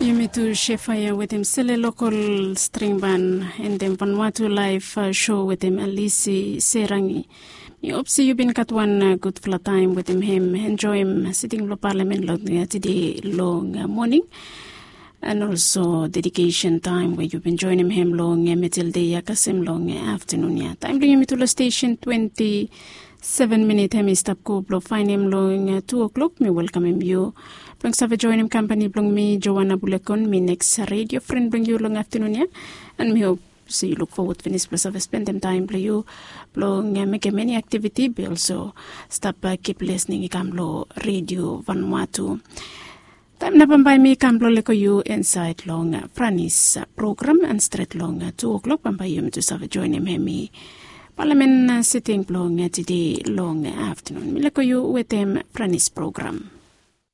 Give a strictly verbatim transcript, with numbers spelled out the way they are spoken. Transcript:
Yumitu Shefaya with him Sele local string band and then Vanuatu live uh, show with him Alisi Serangi. Mi opsi you been cut one uh, good flat time with him him enjoy him sitting lo parliament long uh, today long uh, morning and also dedication time where you've been joining him long uh, middle day yakasem long uh, afternoon ya time bring me to the station twenty seven minute hemi stop ko blo find him long uh, two o'clock me welcome him you bring save join him company bring me Joanna Bulekon me next radio friend bring you long afternoon ya and me hope so you look forward to this plus of spend them time play you blowing uh, make many activity but also stop uh, keep listening ikamlo radio Vanuatu time na pambay me ikamlo leko you inside long uh, Franis uh, program and straight long uh, two o'clock pambay you to save join him hemi Parliament uh, sitting long uh, today long uh, afternoon. Milako you with them Franis program.